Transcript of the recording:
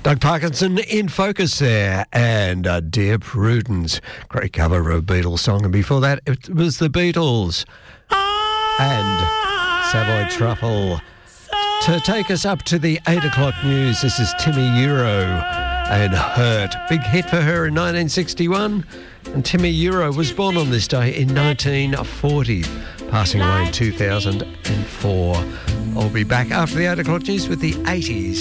Doug Parkinson in focus there, and Dear Prudence, great cover of a Beatles song. And before that, it was the Beatles and Savoy Truffle. To take us up to the 8 o'clock news, this is Timmy Euro and Hurt. Big hit for her in 1961. And Timmy Euro was born on this day in 1940, passing away in 2004. I'll be back after the 8 o'clock news with the 80s.